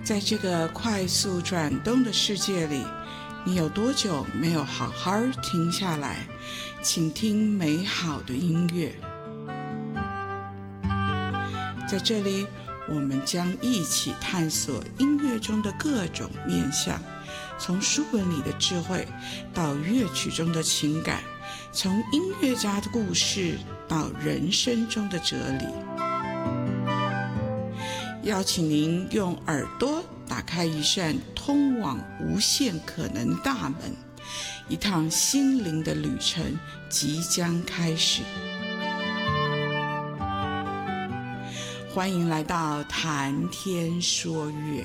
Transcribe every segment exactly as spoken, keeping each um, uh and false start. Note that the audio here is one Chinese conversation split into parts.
在这个快速转动的世界里，你有多久没有好好停下来倾听美好的音乐？在这里，我们将一起探索音乐中的各种面向，从书本里的智慧到乐曲中的情感，从音乐家的故事到人生中的哲理。邀请您用耳朵打开一扇通往无限可能的大门，一趟心灵的旅程即将开始。欢迎来到谈天说乐。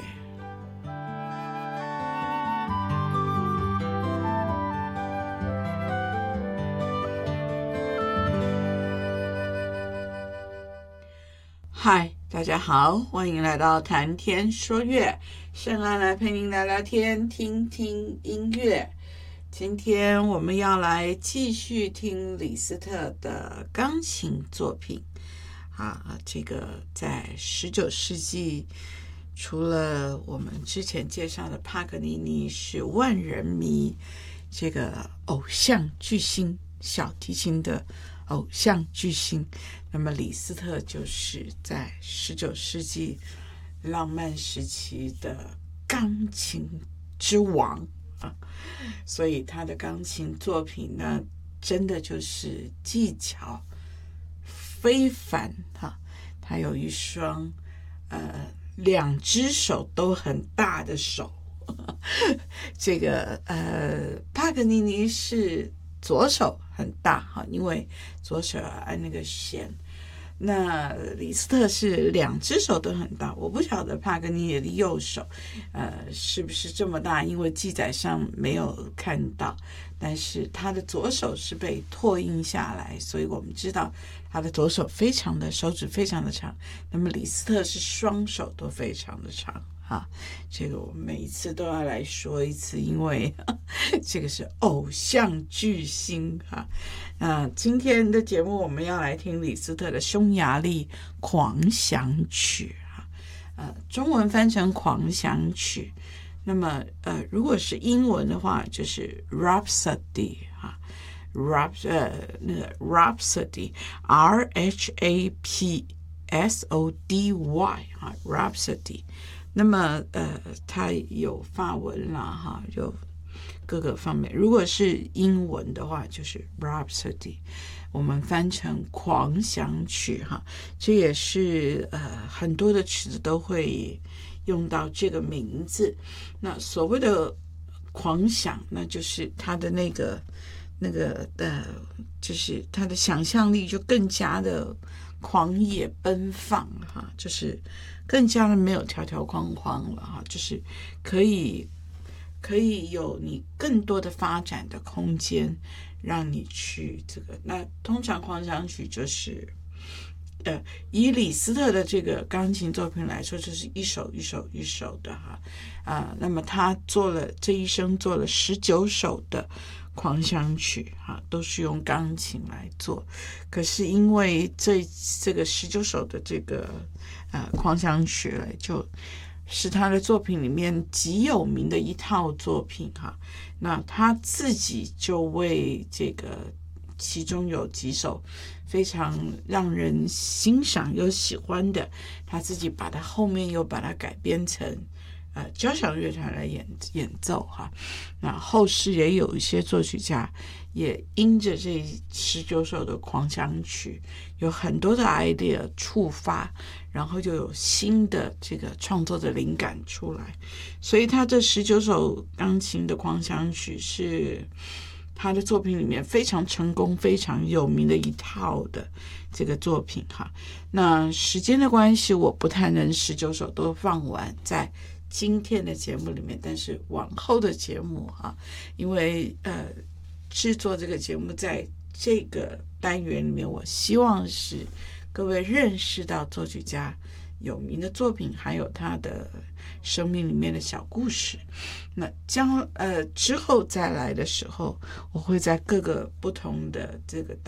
嗨，大家好，欢迎来到谈天说乐，圣安来陪您聊聊天，听听音乐。今天我们要来继续听李斯特的钢琴作品啊，这个在十九世纪，除了我们之前介绍的帕格尼尼是万人迷，这个偶像巨星，小提琴的偶像巨星，那么李斯特就是在十九世纪浪漫时期的钢琴之王啊，所以他的钢琴作品呢，真的就是技巧非凡哈，他有一双呃两只手都很大的手，这个呃帕格尼尼是左手很大哈，因为左手按那个弦。那李斯特是两只手都很大，我不晓得帕格尼尼的右手，呃，是不是这么大？因为记载上没有看到，但是他的左手是被拓印下来，所以我们知道他的左手非常的手指非常的长。那么李斯特是双手都非常的长。啊，这个我每一次都要来说一次，因为这个是偶像巨星哈。那今天的节目我们要来听李斯特的匈牙利狂想曲哈，呃，中文翻成狂想曲。那么呃，如果是英文的话，就是 Rhapsody 哈 ，Rap 呃那个 Rhapsody，R H A P S O D Y 哈 ，Rhapsody。那么呃，它有法文啦哈，有各个方面。如果是英文的话，就是 Rhapsody， 我们翻成狂想曲哈。这也是呃很多的曲子都会用到这个名字。那所谓的狂想，那就是它的那个那个呃，就是它的想象力就更加的狂野奔放哈，就是更加的没有条条框框了哈，就是可以可以有你更多的发展的空间，让你去这个。那通常狂想曲就是呃，以李斯特的这个钢琴作品来说，就是一首一首一首的哈啊、呃，那么他做了这一生做了十九首的狂想曲哈，都是用钢琴来做。可是因为这这个十九首的这个呃狂想曲了，就是他的作品里面极有名的一套作品哈。那他自己就为这个其中有几首非常让人欣赏又喜欢的，他自己把它后面又把它改编成呃交响乐团来演演奏哈。那后世也有一些作曲家也因着这十九首的狂想曲有很多的 idea 触发，然后就有新的这个创作的灵感出来。所以他这十九首钢琴的狂想曲是他的作品里面非常成功非常有名的一套的这个作品哈。那时间的关系，我不太能十九首都放完在今天的节目里面，但是往后的节目哈，因为呃制作这个节目在这个单元里面，我希望是各位认识到作曲家有名的作品，还有他的生命里面的小故事。那将呃之后再来的时候，我会在各个不同的这个